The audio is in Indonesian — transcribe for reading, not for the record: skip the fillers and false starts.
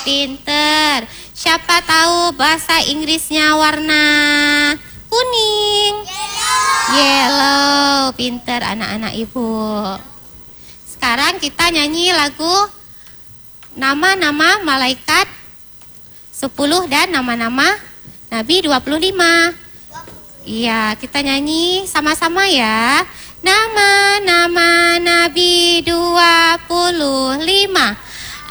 Pinter. Siapa tahu bahasa Inggrisnya warna kuning? Yellow. Pinter anak-anak ibu. Sekarang kita nyanyi lagu nama-nama malaikat 10 dan nama-nama Nabi 25. Iya, kita nyanyi sama-sama ya. Nama-nama Nabi 25.